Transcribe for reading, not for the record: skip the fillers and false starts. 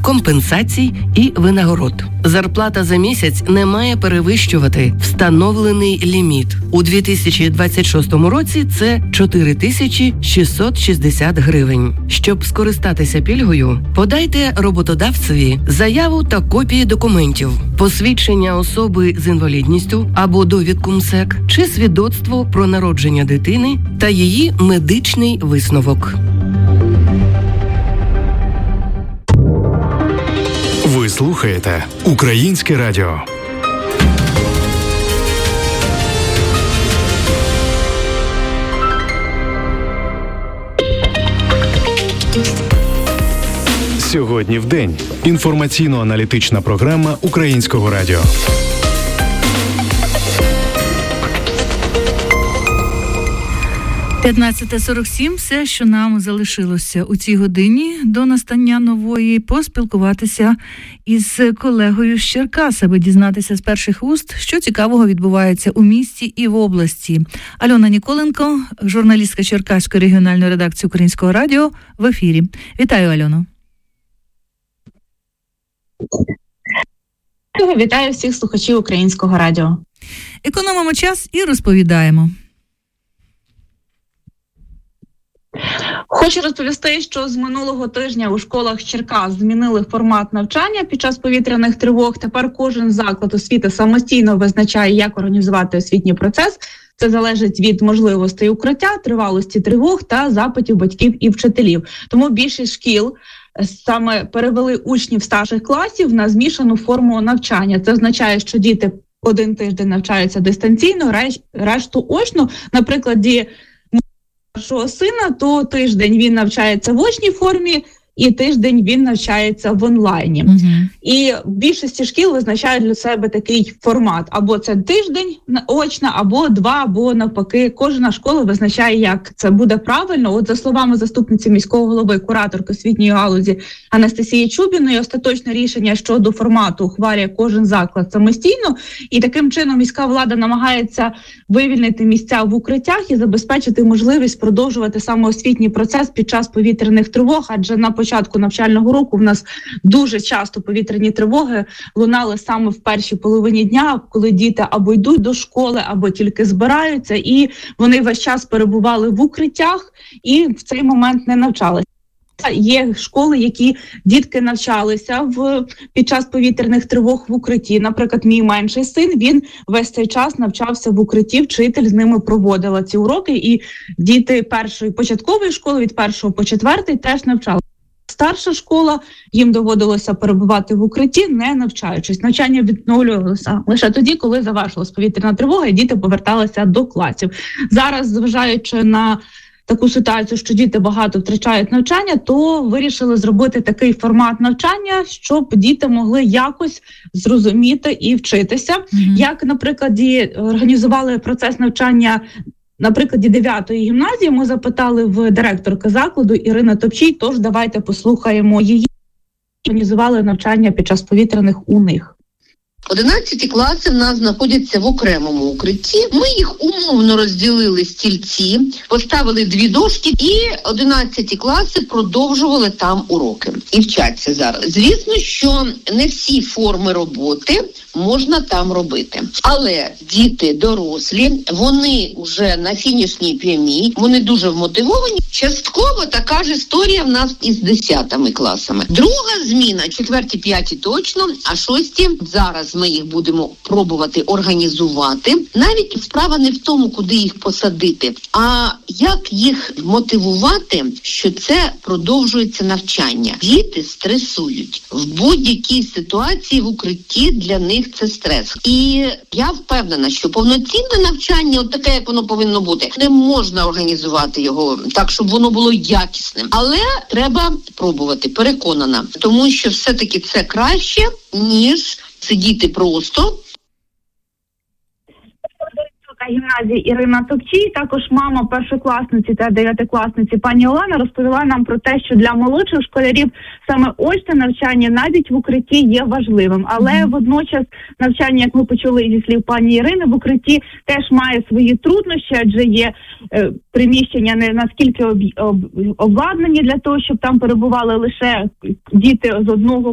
компенсацій і винагород. Зарплата за місяць не має перевищувати встановлений ліміт. У 2026 році це 4660 гривень. Щоб скористатися пільгою, подайте роботодавцеві заяву та копії документів, посвідчення особи з інвалідністю або довідку МСЕК чи свідоцтво про народження дитини та її медичний висновок. Ви слухаєте Українське радіо. Сьогодні в день. Інформаційно-аналітична програма Українського радіо. 15:47 – все, що нам залишилося у цій годині до настання нової, поспілкуватися із колегою з Черкас, аби дізнатися з перших уст, що цікавого відбувається у місті і в області. Альона Ніколенко, журналістка Черкаської регіональної редакції Українського радіо, в ефірі. Вітаю, Альоно. Вітаю всіх слухачів Українського радіо. Економимо час і розповідаємо. Хочу розповісти, що з минулого тижня у школах Черкас змінили формат навчання під час повітряних тривог. Тепер кожен заклад освіти самостійно визначає, як організувати освітній процес. Це залежить від можливостей укриття, тривалості тривог та запитів батьків і вчителів. Тому більшість шкіл саме перевели учнів старших класів на змішану форму навчання. Це означає, що діти один тиждень навчаються дистанційно, решту очно. Наприклад, старшого сина, то тиждень він навчається в очній формі, і тиждень він навчається в онлайні. І в більшості шкіл визначають для себе такий формат. Або це тиждень очна, або два, або навпаки. Кожна школа визначає, як це буде правильно. От за словами заступниці міського голови, кураторки освітньої галузі Анастасії Чубіної, остаточне рішення щодо формату ухвалює кожен заклад самостійно. І таким чином міська влада намагається вивільнити місця в укриттях і забезпечити можливість продовжувати саме освітній процес під час повітряних тривог, адже на початку навчального року в нас дуже часто повітряні тривоги лунали саме в першій половині дня, коли діти або йдуть до школи, або тільки збираються, і вони весь час перебували в укриттях і в цей момент не навчалися. Є школи, які дітки навчалися під час повітряних тривог в укритті. Наприклад, мій менший син, він весь цей час навчався в укритті, вчитель з ними проводила ці уроки, і діти першої початкової школи від 1 по 4 теж навчалися. Старша школа, їм доводилося перебувати в укритті, не навчаючись. Навчання відновлювалося лише тоді, коли завершилась повітряна тривога і діти поверталися до класів. Зараз, зважаючи на таку ситуацію, що діти багато втрачають навчання, то вирішили зробити такий формат навчання, щоб діти могли якось зрозуміти і вчитися. Як, наприклад, організували процес навчання на прикладі 9-ї гімназії, ми запитали в директорки закладу Ірини Топчій, тож давайте послухаємо її. Організували навчання під час повітряних у них. 11 класи в нас знаходяться в окремому укритті. Ми їх умовно розділили стільці, поставили 2 дошки, і 11 класи продовжували там уроки. І вчаться зараз. Звісно, що не всі форми роботи можна там робити. Але діти дорослі, вони вже на фінішній прямій, вони дуже вмотивовані. Частково така ж історія в нас із 10 класами. Друга зміна, 4-5 точно, а 6 зараз ми їх будемо пробувати організувати. Навіть справа не в тому, куди їх посадити, а як їх мотивувати, що це продовжується навчання. Діти стресують. В будь-якій ситуації в укритті для них це стрес. І я впевнена, що повноцінне навчання, от таке, як воно повинно бути, не можна організувати його так, щоб воно було якісним. Але треба пробувати, переконана. Тому що все-таки це краще, ніж сидіти просто. Гімназії Ірина Топчій, також мама першокласниці та 9-класниці пані Олена розповіла нам про те, що для молодших школярів саме очне навчання навіть в укритті є важливим. Але водночас навчання, як ми почули зі слів пані Ірини, в укритті теж має свої труднощі, адже є приміщення не наскільки обладнані для того, щоб там перебували лише діти з одного